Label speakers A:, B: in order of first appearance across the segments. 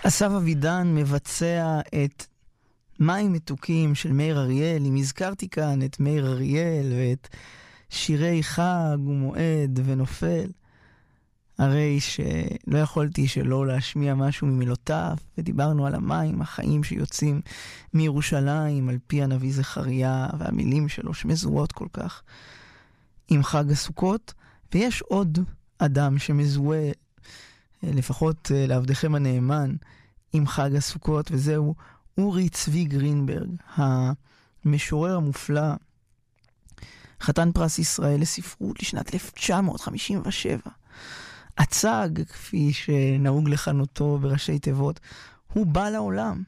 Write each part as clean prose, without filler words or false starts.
A: אסף אבידן מבצע את מים מתוקים של מאיר אריאל. אם הזכרתי כאן את מאיר אריאל ואת שירי חג ומועד ונופל, הרי שלא יכולתי שלא להשמיע משהו ממילותיו, ודיברנו על המים, החיים שיוצאים מירושלים על פי הנביא זכריה, והמילים שלו שמזוהות כל כך עם חג הסוכות. ויש עוד אדם שמזוהה, לפחות לעבדכם הנאמן, עם חג הסוכות, וזהו אורי צבי גרינברג, המשורר המופלא, חתן פרס ישראל לספרות לשנת 1957. הצג, כפי שנהוג לכנותו בראשי תיבות, הוא בא לעולם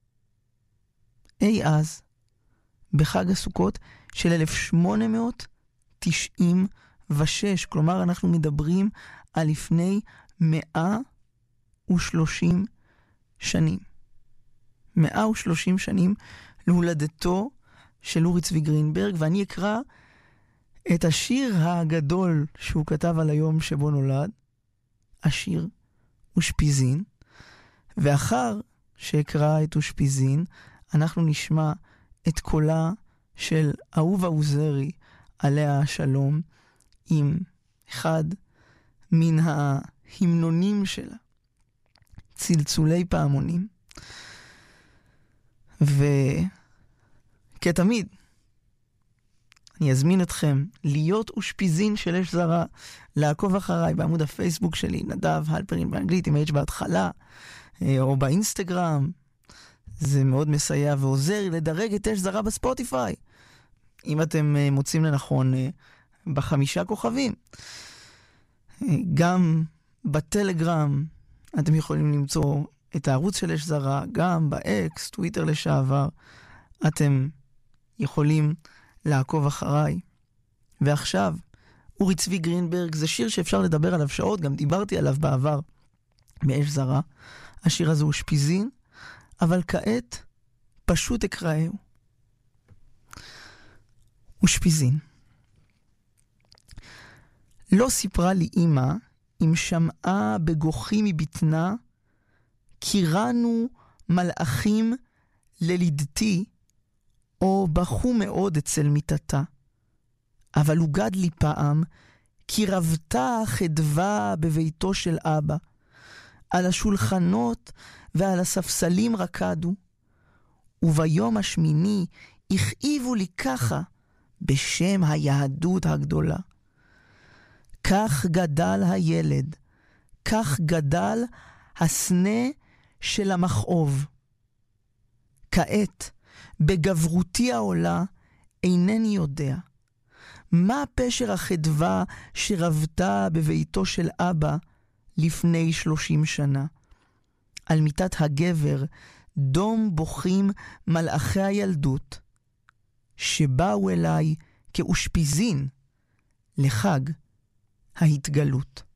A: אי אז, בחג הסוכות של 1896. כלומר, אנחנו מדברים על לפני 130 שנים. 130 שנים להולדתו של אורי צבי גרינברג, ואני אקרא את השיר הגדול שהוא כתב על היום שבו נולד, השיר אושפיזין, ואחר שאקרא את אושפיזין, אנחנו נשמע את קולה של אהובה עוזרי, עליה השלום, עם אחד מן ההמנונים שלה, צלצולי פעמונים. וכתמיד, אני אזמין אתכם להיות אושפיזין של אש זרה, לעקוב אחריי בעמוד הפייסבוק שלי, נדב הלפרין באנגלית עם H בהתחלה, או באינסטגרם. זה מאוד מסייע ועוזר לדרג את אש זרה בספוטיפיי, אם אתם מוצאים לנכון, ב5 כוכבים. גם בטלגרם אתם יכולים למצוא את הערוץ של אש זרה, גם באקס, טוויטר לשעבר, אתם יכולים לעקוב אחריי. ועכשיו, אורי צבי גרינברג, זה שיר שאפשר לדבר עליו שעות, גם דיברתי עליו בעבר באש זרה. השיר הזה הוא שפיזין, אבל כעת פשוט אקראהו. ושפיזין. לא סיפרה לי אמא אם שמעה בגוחי מבטנה, קירנו מלאכים ללידתי, או בכו מאוד אצל מיטתה. אבל הוגד לי פעם, כי רבתה חדווה בביתו של אבא. על השולחנות ועל הספסלים רקדו, וביום השמיני הכאיבו לי ככה, בשם היהדות הגדולה. כך גדל הילד, כך גדל הסנה של המכאוב. כעת, בגברותי העולה, אינני יודע. מה פשר החדווה שרבתה בביתו של אבא לפני 30 שנה? על מיטת הגבר דום בוכים מלאכי הילדות, שבאו אליי כאושפיזין לחג ההתגלות.